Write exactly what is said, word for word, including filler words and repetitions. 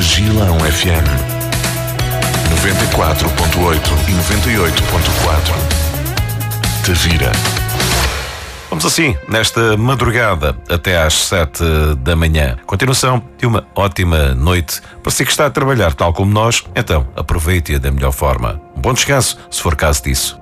Gilão F M noventa e quatro ponto oito e noventa e oito ponto quatro. Tavira. Vamos assim, nesta madrugada até às sete da manhã. Continuação de uma ótima noite. Para si que está a trabalhar tal como nós, então aproveite-a da melhor forma. Um bom descanso, se for caso disso.